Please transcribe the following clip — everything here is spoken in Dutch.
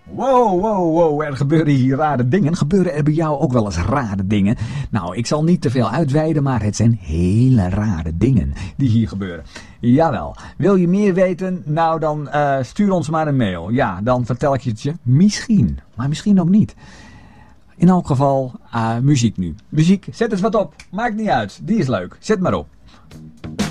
Wow, wow, wow, er gebeuren hier rare dingen. Gebeuren er bij jou ook wel eens rare dingen? Nou, ik zal niet te veel uitweiden, maar het zijn hele rare dingen die hier gebeuren. Jawel. Wil je meer weten? Nou, dan stuur ons maar een mail. Ja, dan vertel ik het je misschien, maar misschien ook niet. In elk geval, muziek nu. Muziek, zet eens wat op. Maakt niet uit. Die is leuk. Zet maar op.